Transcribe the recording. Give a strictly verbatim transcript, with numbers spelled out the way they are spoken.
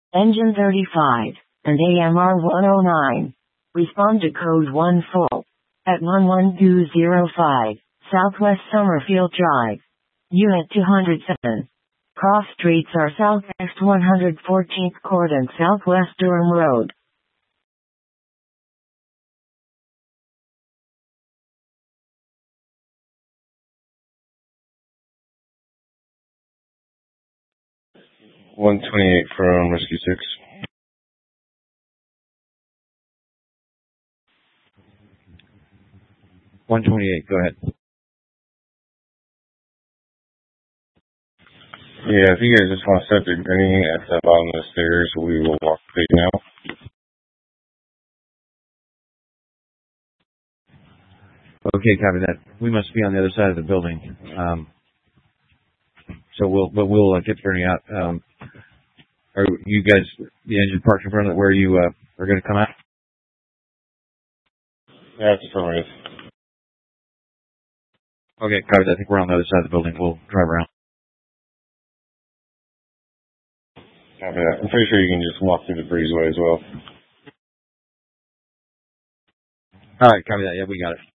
Engine thirty-five, and A M R one oh nine. Respond to code one full at one one two zero five, Southwest Summerfield Drive. Unit two hundred seven. Cross streets are Southwest one hundred fourteenth Court and Southwest Durham Road. one twenty-eight from Rescue six. one twenty-eight, go ahead. Yeah, if you guys just want to set the green at the bottom of the stairs, we will walk the page now. Okay, copy that. We must be on the other side of the building. Um, so we'll, but we'll uh, get turning out. Um, are you guys, the engine parked in front of it, where you uh, are going to come out? Yeah, it's affirmative. Okay, copy that. I think we're on the other side of the building. We'll drive around. Copy that. I'm pretty sure you can just walk through the breezeway as well. All right, copy that. Yeah, we got it.